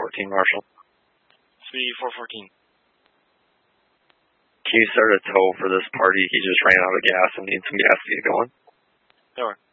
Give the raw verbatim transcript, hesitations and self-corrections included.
fourteen, Marshall. Speedy four fourteen. Can you start a tow for this party? He just ran out of gas and needs some gas to get going. Sure.